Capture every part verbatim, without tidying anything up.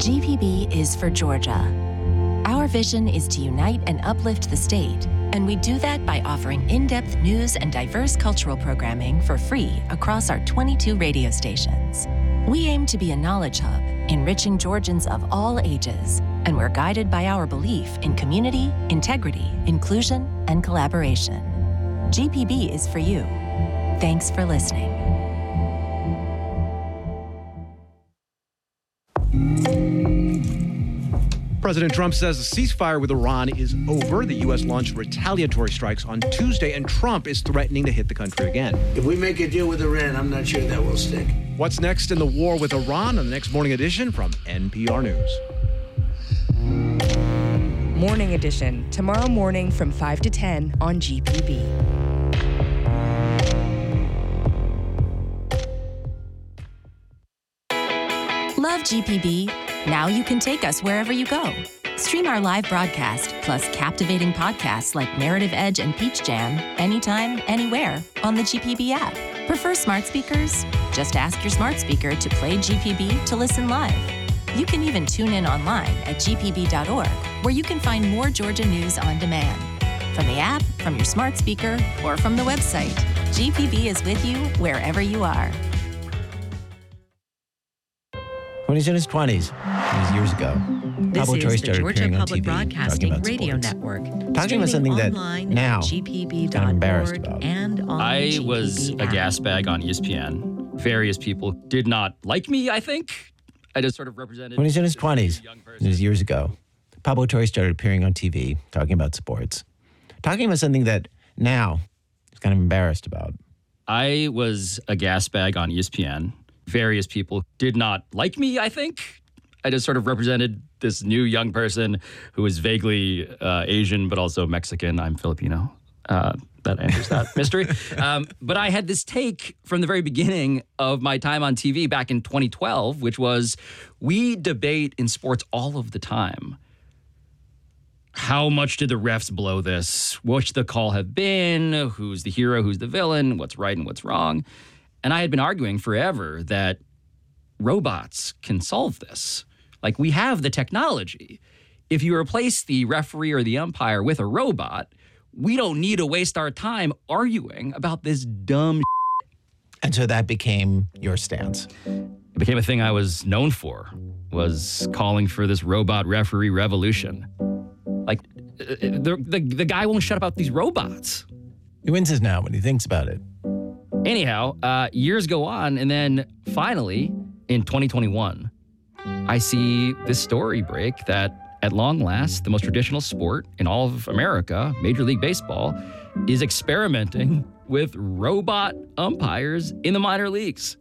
G P B is for Georgia. Our vision is to unite and uplift the state, and we do that by offering in-depth news and diverse cultural programming for free across our twenty-two radio stations. We aim to be a knowledge hub, enriching Georgians of all ages, and we're guided by our belief in community, integrity, inclusion, and collaboration. G P B is for you. Thanks for listening. President Trump says the ceasefire with Iran is over. The U S launched retaliatory strikes on Tuesday, and Trump is threatening to hit the country again. If we make a deal with Iran, I'm not sure that will stick. What's next in the war with Iran on the next Morning Edition from N P R News. Morning Edition, tomorrow morning from five to ten on G P B. Love G P B? Now you can take us wherever you go. Stream our live broadcast, plus captivating podcasts like Narrative Edge and Peach Jam, anytime, anywhere on the G P B app. Prefer smart speakers? Just ask your smart speaker to play G P B to listen live. You can even tune in online at G P B dot org, where you can find more Georgia news on demand. From the app, from your smart speaker, or from the website, G P B is with you wherever you are. When he's in his twenties, it was years ago. This Pablo Torre is the started Georgia appearing on Public T V, Broadcasting talking about Radio sports. Network. Talking about something that now G P B I'm dot embarrassed org about. and on I G P B was a app. gas bag on E S P N. Various people did not like me, I think. I just sort of represented... When he's in his twenties, it was years ago. Pablo Torre started appearing on T V, talking about sports. Talking about something that now he's kind of embarrassed about. I was a gas bag on E S P N. Various people did not like me, I think. I just sort of represented this new young person who was vaguely uh, Asian, but also Mexican. I'm Filipino. Uh, that answers that mystery. Um, but I had this take from the very beginning of my time on T V back in twenty twelve, which was, we debate in sports all of the time. How much did the refs blow this? What should the call have been? Who's the hero? Who's the villain? What's right and what's wrong? And I had been arguing forever that robots can solve this. Like, we have the technology. If you replace the referee or the umpire with a robot, we don't need to waste our time arguing about this dumb shit. And so that became your stance. It became a thing I was known for, was calling for this robot referee revolution. Like, the, the, the guy won't shut up about these robots. He winces now when he thinks about it. Anyhow, uh, years go on, and then finally, in twenty twenty-one, I see this story break that, at long last, the most traditional sport in all of America, Major League Baseball, is experimenting with robot umpires in the minor leagues.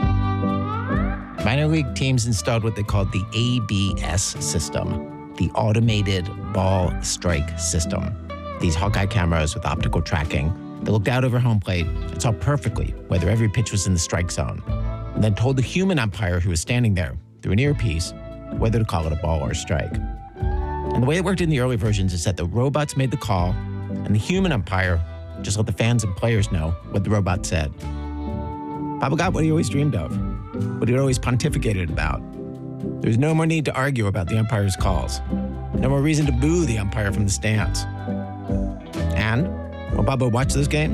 Minor league teams installed what they called the A B S system, the Automated Ball Strike System. These Hawkeye cameras with optical tracking that looked out over home plate and saw perfectly whether every pitch was in the strike zone, and then told the human umpire who was standing there through an earpiece whether to call it a ball or a strike. And the way it worked in the early versions is that the robots made the call, and the human umpire just let the fans and players know what the robot said. Pablo got what he always dreamed of, what he'd always pontificated about. There was no more need to argue about the umpire's calls. No more reason to boo the umpire from the stands. And when Pablo watched those games,